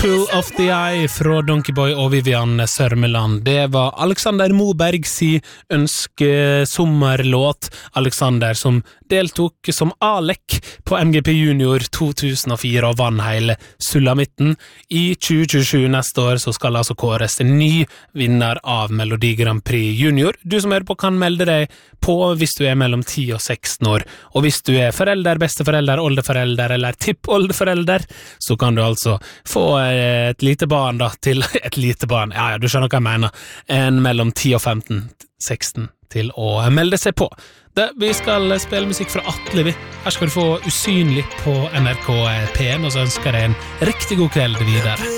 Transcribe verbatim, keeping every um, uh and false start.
Apple of the Eye fra Donkey Boy og Vivian Sørmeland. Det var Alexander Moberg si ønskesommerlåt. Alexander som deltok som Alek på M G P Junior to tusen og fire og vann hele Sulamitten. I tjue tjuesju neste år så skal altså kåres en ny vinner av Melodi Grand Prix Junior. Du som hører på kan melde deg på hvis du er mellom ti og seksten år. Og hvis du er forelder, besteforelder, oldeforelder eller tippoldeforelder, så kan du altså få et lite barn da, til et lite barn, ja, ja, du skjønner hva jeg mener, en mellom ti og femten, seksten til å melde seg på. Det, vi skal spille musikk fra Atle, vi. Her skal du få Usynlig på N R K P en, og så ønsker jeg en riktig god kveld videre.